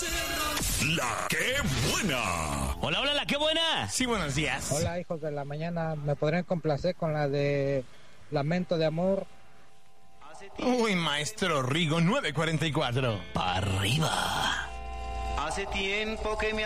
La que buena. Hola, hola, la que buena. Sí, buenos días. Hola, hijos de la mañana. ¿Me podrían complacer con la de Lamento de Amor? Uy, maestro Rigo, 9:44. Pa' arriba. Hace tiempo que me